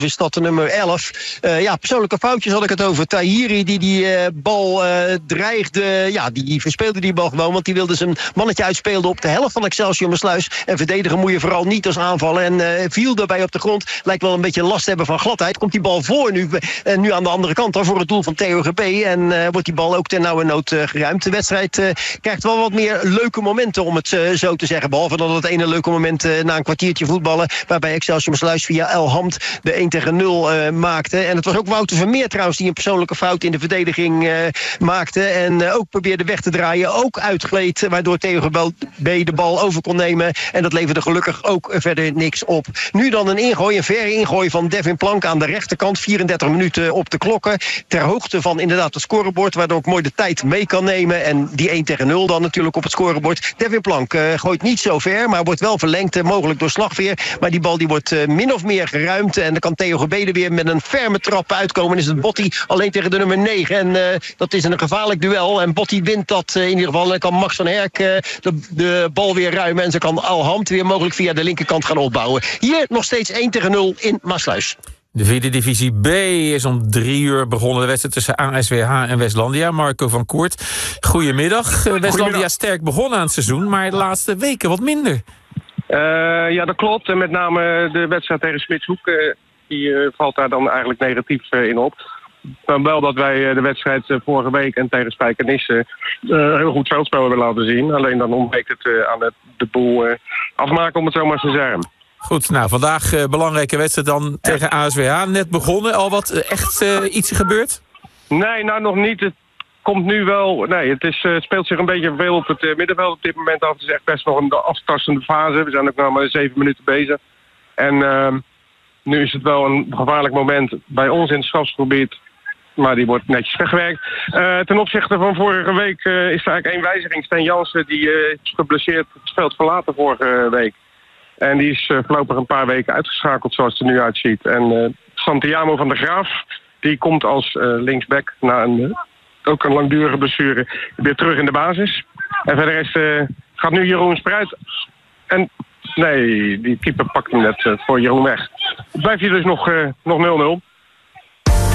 is dat de nummer 11. Persoonlijke foutjes had ik het over. Tahiri die bal dreigde. Ja, die verspeelde die bal gewoon. Want die wilde zijn mannetje uitspelen op de helft van Excelsior Maassluis. En verdedigen moet je vooral niet als aanvallen. En viel daarbij op de grond. Lijkt wel een beetje last te hebben van gladheid. Komt die bal voor nu. En nu aan de andere kant dan voor het doel van TOGB. En wordt die bal ook ten nauwe nood geruimd. De wedstrijd krijgt wel wat meer leuke momenten, om het zo te zeggen. Behalve dan het ene leuke moment na een kwartiertje voetballen. Waarbij Excelsior Maassluis via El Hamd de 1-0 maakte. En het was ook Wouter Vermeer trouwens die een persoonlijke fout in de verdediging maakte. En ook probeerde weg te draaien. Ook uitgleed. Waardoor TOGB de bal over kon nemen. En dat leverde gelukkig ook verder niks op. Nu dan een verre ingooi van Devin Plank aan de rechterkant. 34 minuten op de klokken. Ter hoogte van inderdaad het scorebord. Waardoor ik mooi de tijd mee kan nemen. En die 1-0 dan natuurlijk op het scorebord. Devin Plank gooit niet zo ver. Maar wordt wel verlengd. Mogelijk door slagveer. Maar die bal die wordt min of meer geruimd. En dan kan TOGB er weer met een ferme trap uitkomen. Is het Botti alleen tegen de nummer 9. En dat is een gevaarlijk duel. En Botti wint dat in ieder geval. En dan kan Max van Herk de bal weer ruimen. En ze kan Al Hamd weer mogelijk via de linkerkant gaan opbouwen. Hier nog steeds 1-0 in Maassluis. De vierde divisie B is om 3 uur begonnen. De wedstrijd tussen ASWH en Westlandia. Marco van Koert, goedemiddag. Westlandia sterk begonnen aan het seizoen, maar de laatste weken wat minder. Ja, dat klopt. En met name de wedstrijd tegen Smitshoek, die valt daar dan eigenlijk negatief in op. Maar wel dat wij de wedstrijd vorige week en tegen Spijkenisse heel goed veldspel hebben laten zien. Alleen dan ontbreekt het aan de boel afmaken, om het zo maar te zeggen. Goed, nou vandaag belangrijke wedstrijd dan tegen ASWH. Net begonnen, al wat echt iets gebeurd? Nee, nou nog niet. Het komt nu wel. Nee, het speelt zich een beetje veel op het middenveld op dit moment af. Het is echt best nog een aftastende fase. We zijn ook nog maar 7 minuten bezig. En nu is het wel een gevaarlijk moment bij ons in het strafgebied. Maar die wordt netjes weggewerkt. Ten opzichte van vorige week is er eigenlijk 1 wijziging. Steen Jansen, die is geblesseerd het veld verlaten vorige week. En die is voorlopig een paar weken uitgeschakeld zoals het er nu uitziet. En Santiamo van der Graaf, die komt als linksback na ook een langdurige blessure weer terug in de basis. En verder is, gaat nu Jeroen Spruit. En nee, die keeper pakt hem net voor Jeroen weg. Het blijft hier dus nog 0-0.